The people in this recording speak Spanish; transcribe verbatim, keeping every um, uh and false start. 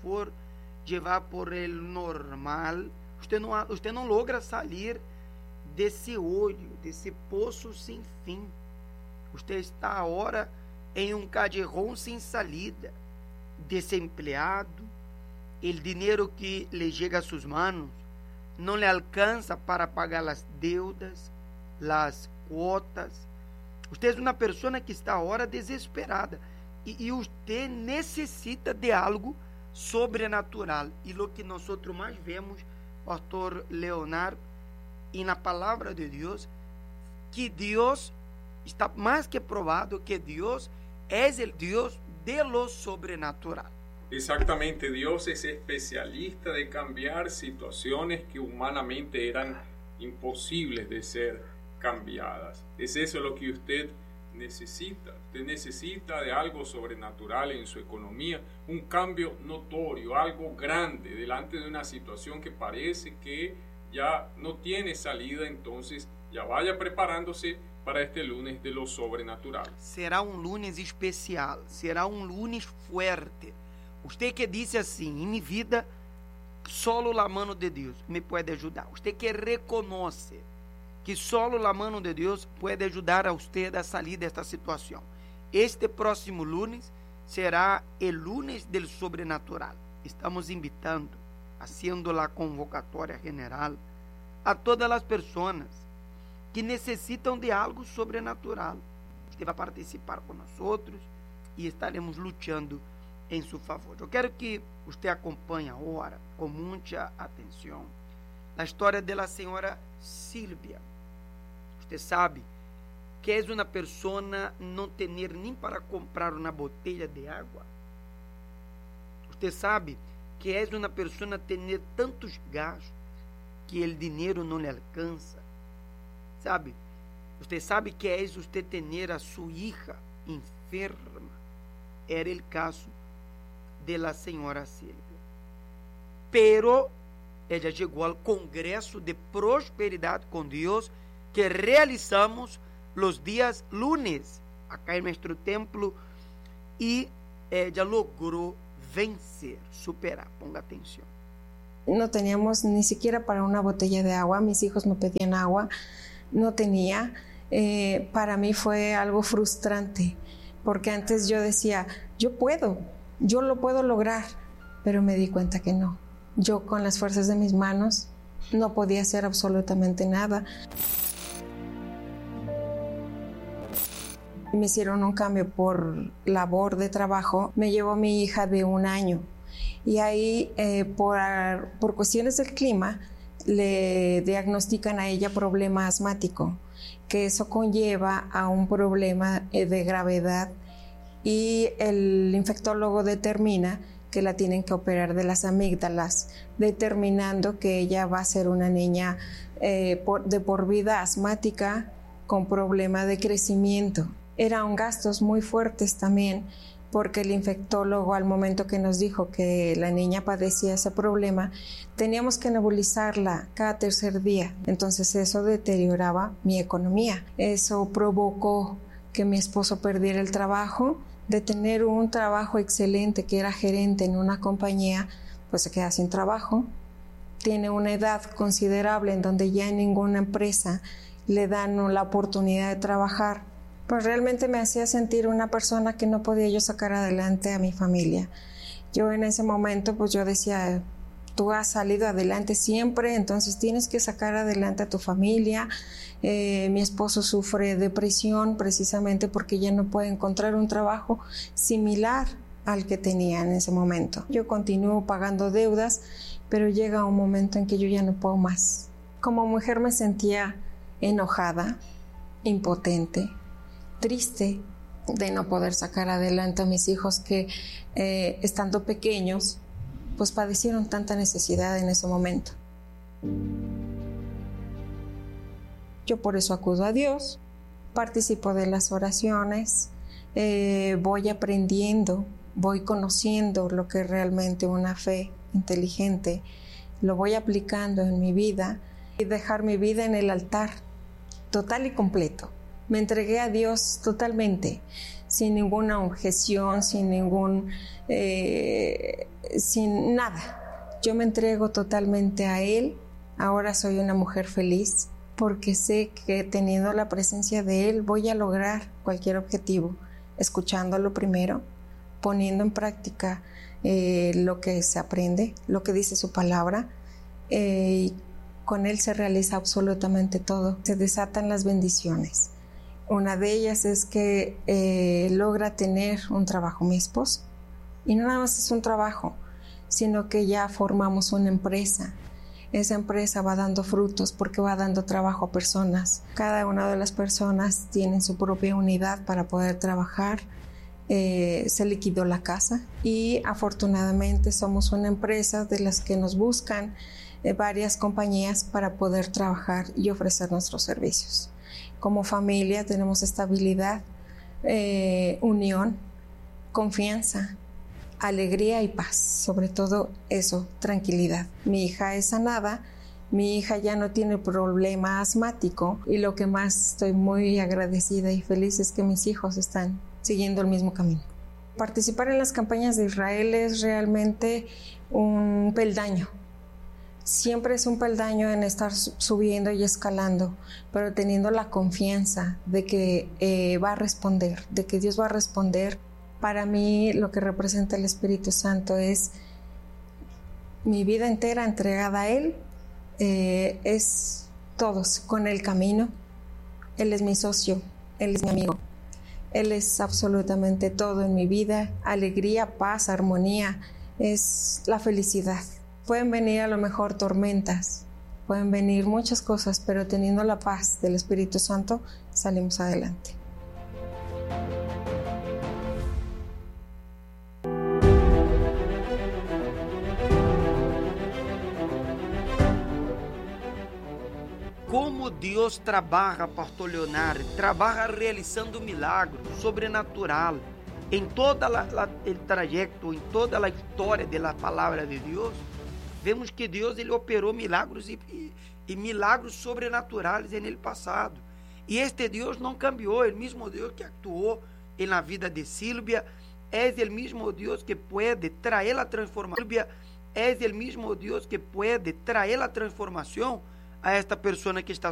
for llevar por el normal, usted não, usted não logra sair desse olho, desse poço sem fim. Usted está agora em um callejón sem salida, desempleado, o dinheiro que lhe chega a suas mãos não lhe alcança para pagar as deudas, as cuotas. Usted é uma pessoa que está agora desesperada e, e usted necessita de algo sobrenatural. E o que nós mais vemos, pastor Leonardo, e na palavra de Deus, que Deus está mais que provado que Deus é o Deus de lo sobrenatural. Exactamente, Dios es especialista de cambiar situaciones que humanamente eran imposibles de ser cambiadas. Es eso lo que usted necesita. Usted necesita de algo sobrenatural en su economía, un cambio notorio, algo grande delante de una situación que parece que ya no tiene salida. Entonces ya vaya preparándose para este lunes de lo sobrenatural. Será um lunes especial, será um lunes fuerte. Usted que disse assim, em minha vida, solo la mano de Deus me pode ajudar. Usted que reconhece que solo la mano de Deus pode ajudar a usted a sair desta situação. Este próximo lunes será o lunes del sobrenatural. Estamos invitando, haciendo la convocatória general, a todas as pessoas que necessitam de algo sobrenatural. Você vai participar com nós outros e estaremos lutando em seu favor. Eu quero que você acompanhe agora, com muita atenção, a história da senhora Silvia. Você sabe que é uma pessoa não ter nem para comprar uma botella de água. Você sabe que é uma pessoa ter tantos gastos que o dinheiro não lhe alcança. Sabe, você sabe que é você ter a sua hija enferma. Era o caso de la senhora Silvia. Pero ela chegou ao Congresso de Prosperidade com Deus que realizamos los dias lunes acá em nosso templo e ela logrou vencer, superar. Ponga atenção. No teníamos ni siquiera para una botella de agua. Mis hijos me pedían agua, no tenía. Eh, para mí fue algo frustrante, porque antes yo decía, yo puedo, yo lo puedo lograr, pero me di cuenta que no. Yo con las fuerzas de mis manos no podía hacer absolutamente nada. Me hicieron un cambio por labor de trabajo. Me llevó mi hija de un año. Y ahí, eh, por, por cuestiones del clima, le diagnostican a ella problema asmático, que eso conlleva a un problema de gravedad, y el infectólogo determina que la tienen que operar de las amígdalas, determinando que ella va a ser una niña eh, por, de por vida asmática con problema de crecimiento. Eran gastos muy fuertes también, porque el infectólogo, al momento que nos dijo que la niña padecía ese problema, teníamos que nebulizarla cada tercer día. Entonces eso deterioraba mi economía. Eso provocó que mi esposo perdiera el trabajo. De tener un trabajo excelente, que era gerente en una compañía, pues se queda sin trabajo. Tiene una edad considerable en donde ya en ninguna empresa le dan la oportunidad de trabajar. Pues realmente me hacía sentir una persona que no podía yo sacar adelante a mi familia. Yo en ese momento, pues yo decía, tú has salido adelante siempre, entonces tienes que sacar adelante a tu familia. Eh, mi esposo sufre depresión precisamente porque ya no puede encontrar un trabajo similar al que tenía en ese momento. Yo continúo pagando deudas, pero llega un momento en que yo ya no puedo más. Como mujer me sentía enojada, impotente, triste de no poder sacar adelante a mis hijos que, eh, estando pequeños, pues padecieron tanta necesidad en ese momento. Yo por eso acudo a Dios, participo de las oraciones, eh, voy aprendiendo, voy conociendo lo que es realmente una fe inteligente, lo voy aplicando en mi vida y dejar mi vida en el altar, total y completo. Me entregué a Dios totalmente. sin ninguna objeción, sin ningún, eh, sin nada. Yo me entrego totalmente a Él. Ahora soy una mujer feliz porque sé que teniendo la presencia de Él voy a lograr cualquier objetivo, escuchándolo primero, poniendo en práctica eh, lo que se aprende, lo que dice su palabra, eh, y con Él se realiza absolutamente todo. Se desatan las bendiciones. Una de ellas es que eh, logra tener un trabajo mi esposo. Y no nada más es un trabajo, sino que ya formamos una empresa. Esa empresa va dando frutos porque va dando trabajo a personas. Cada una de las personas tiene su propia unidad para poder trabajar. Eh, se liquidó la casa y afortunadamente somos una empresa de las que nos buscan eh, varias compañías para poder trabajar y ofrecer nuestros servicios. Como familia tenemos estabilidad, eh, unión, confianza, alegría y paz, sobre todo eso, tranquilidad. Mi hija es sanada, mi hija ya no tiene problema asmático y lo que más estoy muy agradecida y feliz es que mis hijos están siguiendo el mismo camino. Participar en las campañas de Israel es realmente un peldaño. Siempre es un peldaño en estar subiendo y escalando, pero teniendo la confianza de que eh, va a responder, de que Dios va a responder. Para mí lo que representa el Espíritu Santo es mi vida entera entregada a Él, eh, es todos con el camino. Él es mi socio, Él es mi amigo, Él es absolutamente todo en mi vida, alegría, paz, armonía, es la felicidad. Pueden venir a lo mejor tormentas, pueden venir muchas cosas, pero teniendo la paz del Espíritu Santo salimos adelante. Como Deus trabalha, pastor Leonardo, trabalha realizando milagros sobrenatural em todo o trajeto, em toda a história da palavra de Deus. Vemos que Deus ele operou milagros e, e, e milagros sobrenaturais no passado. E este Deus não cambiou, é o mesmo Deus que actuou na vida de Silvia, é o mesmo Deus que pode trazer a transformação. Silvia é o mesmo Deus que pode trazer a transformação a esta pessoa que está